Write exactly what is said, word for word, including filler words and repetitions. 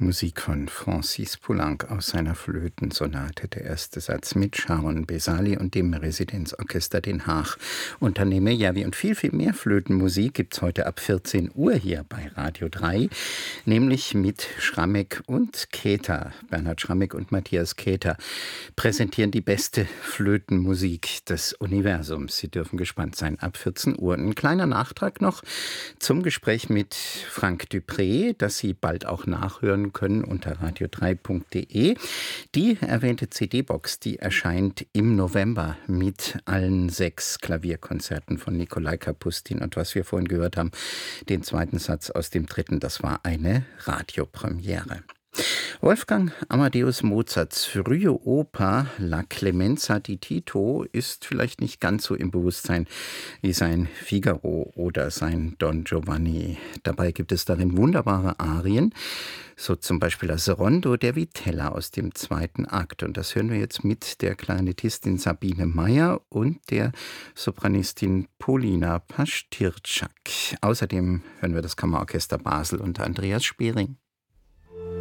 Musik von Francis Poulenc aus seiner Flötensonate, der erste Satz mit Sharon Besali und dem Residenzorchester Den Haag. Unternehmer Järvi und viel, viel mehr Flötenmusik gibt es heute ab vierzehn Uhr hier bei Radio drei, nämlich mit Schrammeck und Keter. Bernhard Schrammeck und Matthias Keter präsentieren die beste Flötenmusik des Universums. Sie dürfen gespannt sein, ab vierzehn Uhr. Ein kleiner Nachtrag noch zum Gespräch mit Frank Dupré, das Sie bald auch nachhören können unter radio drei punkt de. Die erwähnte C D-Box, die erscheint im November mit allen sechs Klavierkonzerten von Nikolai Kapustin. Und was wir vorhin gehört haben, den zweiten Satz aus dem dritten, das war eine Radiopremiere. Wolfgang Amadeus Mozarts frühe Oper La Clemenza di Tito ist vielleicht nicht ganz so im Bewusstsein wie sein Figaro oder sein Don Giovanni. Dabei gibt es darin wunderbare Arien, so zum Beispiel das Rondo der Vitella aus dem zweiten Akt. Und das hören wir jetzt mit der Klarinettistin Sabine Meyer und der Sopranistin Polina Pastyrczak. Außerdem hören wir das Kammerorchester Basel unter Andreas Spering.